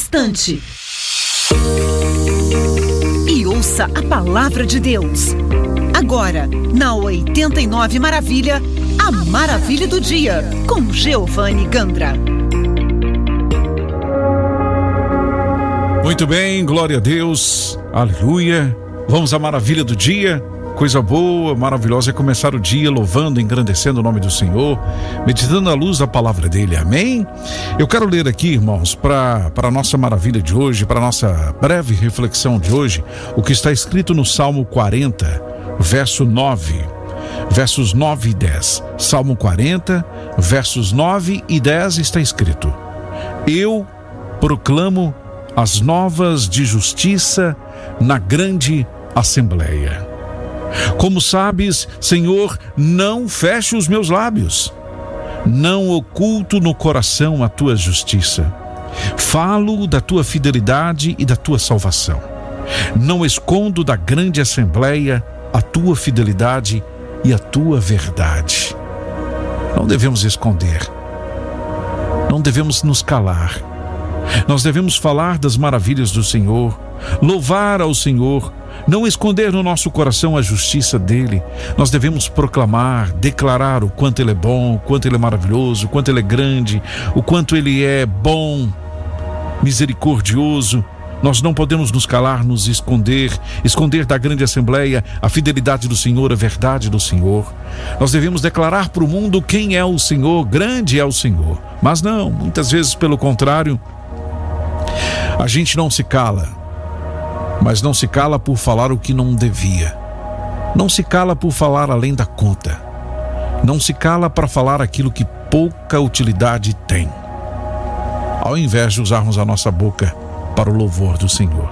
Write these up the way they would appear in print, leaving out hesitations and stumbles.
instante. E ouça a palavra de Deus. Agora, na 89 Maravilha, a Maravilha do Dia, com Geovane Gandra. Muito bem, glória a Deus, aleluia. Vamos à Maravilha do Dia. Coisa boa, maravilhosa é começar o dia louvando, engrandecendo o nome do Senhor, meditando à luz da palavra dele, amém? Eu quero ler aqui, irmãos, para a nossa maravilha de hoje, para a nossa breve reflexão de hoje, o que está escrito no Salmo 40, verso 9, versos 9 e 10. Salmo 40, versos 9 e 10 está escrito: Eu proclamo as novas de justiça na grande assembleia. Como sabes, Senhor, não fecho os meus lábios, não oculto no coração a tua justiça. Falo da tua fidelidade e da tua salvação. Não escondo da grande assembleia a tua fidelidade e a tua verdade. Não devemos esconder, não devemos nos calar. Nós devemos falar das maravilhas do Senhor, louvar ao Senhor, não esconder no nosso coração a justiça dele. Nós devemos proclamar, declarar o quanto ele é bom, o quanto ele é maravilhoso, o quanto ele é grande, o quanto ele é bom, misericordioso. Nós não podemos nos calar, nos esconder da grande assembleia a fidelidade do Senhor, a verdade do Senhor. Nós devemos declarar para o mundo quem é o Senhor, grande é o Senhor. Mas não, muitas vezes pelo contrário, a gente não se cala. Mas não se cala por falar o que não devia. Não se cala por falar além da conta. Não se cala para falar aquilo que pouca utilidade tem, ao invés de usarmos a nossa boca para o louvor do Senhor.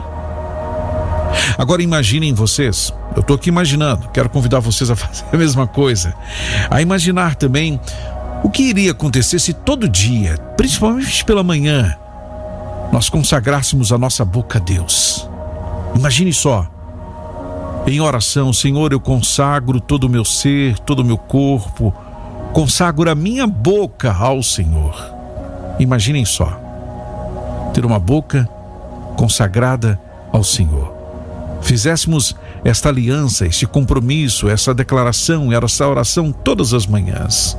Agora imaginem vocês, eu estou aqui imaginando, quero convidar vocês a fazer a mesma coisa, a imaginar também o que iria acontecer se todo dia, principalmente pela manhã, nós consagrássemos a nossa boca a Deus. Imagine só, em oração: Senhor, eu consagro todo o meu ser, todo o meu corpo, consagro a minha boca ao Senhor. Imaginem só, ter uma boca consagrada ao Senhor. Fizéssemos esta aliança, este compromisso, essa declaração, essa oração todas as manhãs.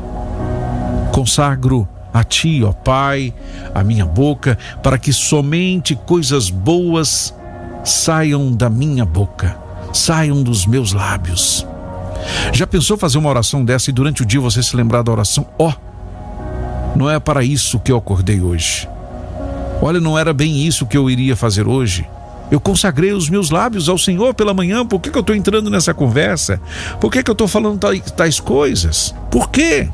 Consagro a Ti, ó Pai, a minha boca, para que somente coisas boas saiam da minha boca, saiam dos meus lábios. Já pensou fazer uma oração dessa e durante o dia você se lembrar da oração? Não é para isso que eu acordei hoje. Olha, não era bem isso que eu iria fazer hoje. Eu consagrei os meus lábios ao Senhor pela manhã. Por que eu estou entrando nessa conversa? Por que eu estou falando tais coisas? Por quê?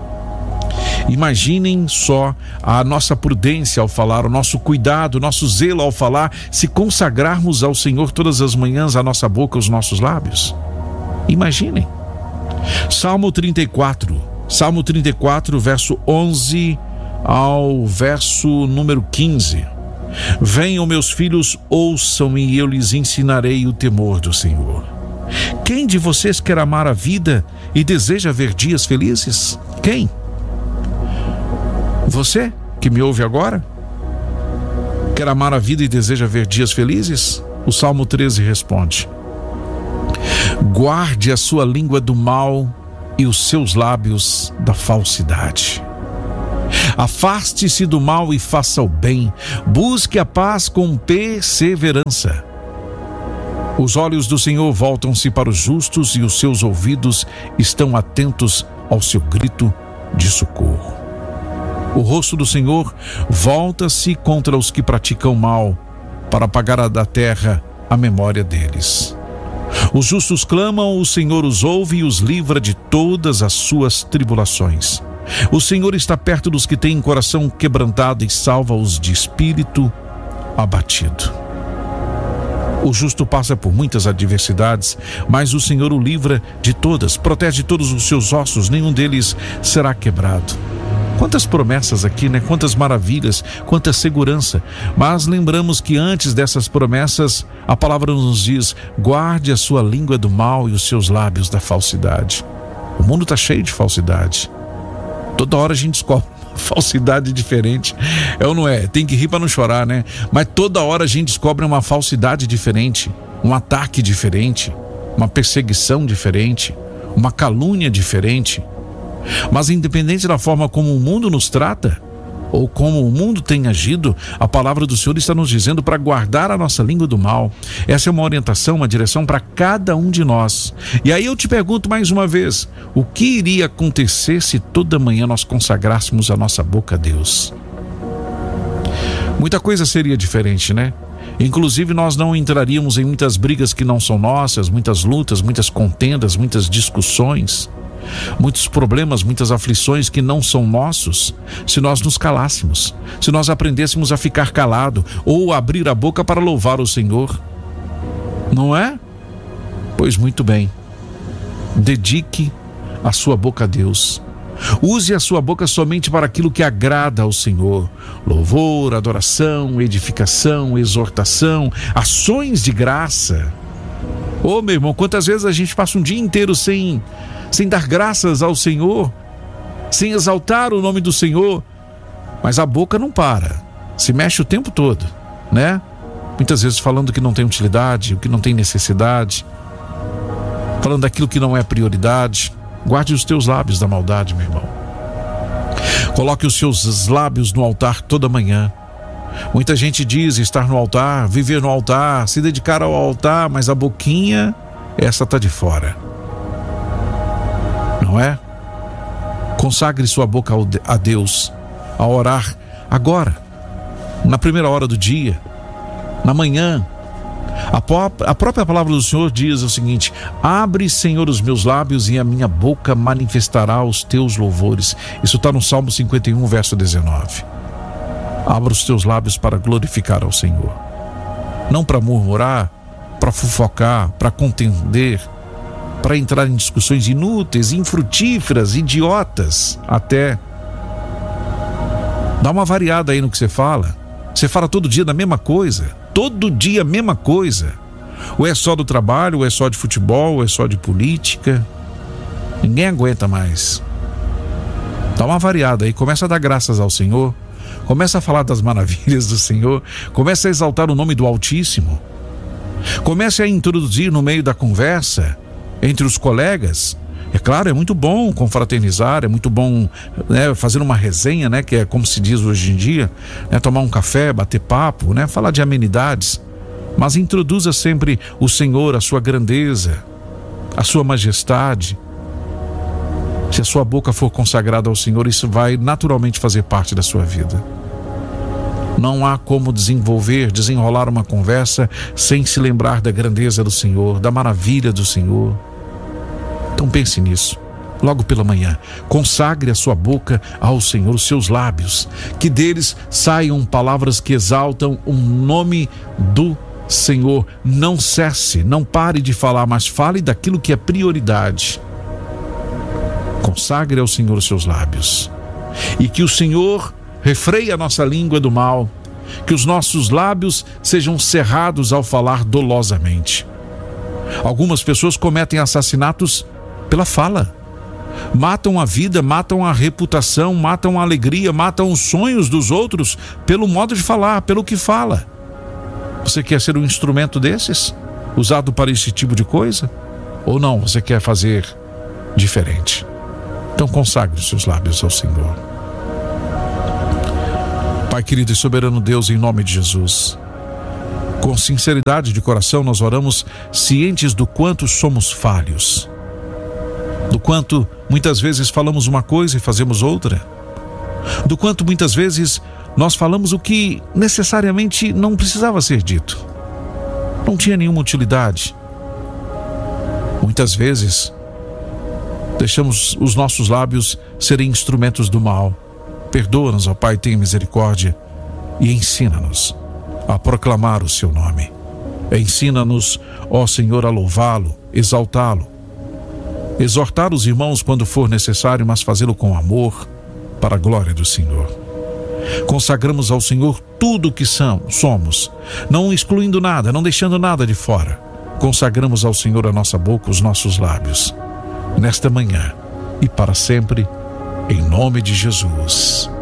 Imaginem só a nossa prudência ao falar, o nosso cuidado, o nosso zelo ao falar, se consagrarmos ao Senhor todas as manhãs a nossa boca, os nossos lábios. Imaginem. Salmo 34, verso 11 ao verso número 15. Venham meus filhos, ouçam-me e eu lhes ensinarei o temor do Senhor. Quem de vocês quer amar a vida e deseja ver dias felizes? Quem? Você que me ouve agora? Quer amar a vida e deseja ver dias felizes? O Salmo 13 responde: guarde a sua língua do mal e os seus lábios da falsidade. Afaste-se do mal e faça o bem. Busque a paz com perseverança. Os olhos do Senhor voltam-se para os justos e os seus ouvidos estão atentos ao seu grito de socorro. O rosto do Senhor volta-se contra os que praticam mal, para apagar da terra a memória deles. Os justos clamam, o Senhor os ouve e os livra de todas as suas tribulações. O Senhor está perto dos que têm coração quebrantado e salva-os de espírito abatido. O justo passa por muitas adversidades, mas o Senhor o livra de todas, protege todos os seus ossos, nenhum deles será quebrado. Quantas promessas aqui, né? Quantas maravilhas, quanta segurança. Mas lembramos que antes dessas promessas, a palavra nos diz: guarde a sua língua do mal e os seus lábios da falsidade. O mundo está cheio de falsidade. Toda hora a gente descobre uma falsidade diferente. É ou não é? Tem que rir para não chorar, né? Mas toda hora a gente descobre uma falsidade diferente, um ataque diferente, uma perseguição diferente, uma calúnia diferente. Mas independente da forma como o mundo nos trata, ou como o mundo tem agido, a palavra do Senhor está nos dizendo para guardar a nossa língua do mal. Essa é uma orientação, uma direção para cada um de nós. E aí eu te pergunto mais uma vez, o que iria acontecer se toda manhã nós consagrássemos a nossa boca a Deus? Muita coisa seria diferente, né? Inclusive nós não entraríamos em muitas brigas que não são nossas, muitas lutas, muitas contendas, muitas discussões, muitos problemas, muitas aflições que não são nossos, se nós nos calássemos, se nós aprendêssemos a ficar calado ou abrir a boca para louvar o Senhor. Não é? Pois muito bem, dedique a sua boca a Deus. Use a sua boca somente para aquilo que agrada ao Senhor. Louvor, adoração, edificação, exortação, ações de graça. Ô meu irmão, quantas vezes a gente passa um dia inteiro sem dar graças ao Senhor, sem exaltar o nome do Senhor, mas a boca não para, se mexe o tempo todo, né? Muitas vezes falando que não tem utilidade, o que não tem necessidade, falando daquilo que não é prioridade. Guarde os teus lábios da maldade, meu irmão. Coloque os seus lábios no altar toda manhã. Muita gente diz estar no altar, viver no altar, se dedicar ao altar, mas a boquinha, essa está de fora. Não é? Consagre sua boca a Deus, a orar agora, na primeira hora do dia, na manhã. A própria palavra do Senhor diz o seguinte: abre, Senhor, os meus lábios e a minha boca manifestará os teus louvores. Isso está no Salmo 51, verso 19. Abra os teus lábios para glorificar ao Senhor, não para murmurar, para fofocar, para contender, para entrar em discussões inúteis, infrutíferas, idiotas até. Dá uma variada aí no que você fala. Você fala todo dia da mesma coisa, todo dia a mesma coisa. Ou é só do trabalho, ou é só de futebol, ou é só de política. Ninguém aguenta mais. Dá uma variada aí, começa a dar graças ao Senhor, começa a falar das maravilhas do Senhor, começa a exaltar o nome do Altíssimo, comece a introduzir no meio da conversa entre os colegas. É claro, é muito bom confraternizar, é muito bom, né, fazer uma resenha, né, que é como se diz hoje em dia, né, tomar um café, bater papo, né, falar de amenidades, mas introduza sempre o Senhor, a sua grandeza, a sua majestade. Se a sua boca for consagrada ao Senhor, isso vai naturalmente fazer parte da sua vida. Não há como desenrolar uma conversa sem se lembrar da grandeza do Senhor, da maravilha do Senhor. Então pense nisso, logo pela manhã, consagre a sua boca ao Senhor, os seus lábios, que deles saiam palavras que exaltam o nome do Senhor. Não cesse, não pare de falar, mas fale daquilo que é prioridade. Consagre ao Senhor os seus lábios, e que o Senhor refreie a nossa língua do mal, que os nossos lábios sejam cerrados ao falar dolosamente. Algumas pessoas cometem assassinatos pela fala, matam a vida, matam a reputação, matam a alegria, matam os sonhos dos outros pelo modo de falar, pelo que fala. Você quer ser um instrumento desses, usado para esse tipo de coisa? Ou não, você quer fazer diferente? Então consagre os seus lábios ao Senhor. Pai querido e soberano Deus, em nome de Jesus, com sinceridade de coração nós oramos, cientes do quanto somos falhos, do quanto muitas vezes falamos uma coisa e fazemos outra, do quanto muitas vezes nós falamos o que necessariamente não precisava ser dito, não tinha nenhuma utilidade. Muitas vezes deixamos os nossos lábios serem instrumentos do mal. Perdoa-nos, ó Pai, tenha misericórdia e ensina-nos a proclamar o seu nome. Ensina-nos, ó Senhor, a louvá-lo, exaltá-lo, exortar os irmãos quando for necessário, mas fazê-lo com amor, para a glória do Senhor. Consagramos ao Senhor tudo o que somos, não excluindo nada, não deixando nada de fora. Consagramos ao Senhor a nossa boca, os nossos lábios, nesta manhã e para sempre, em nome de Jesus.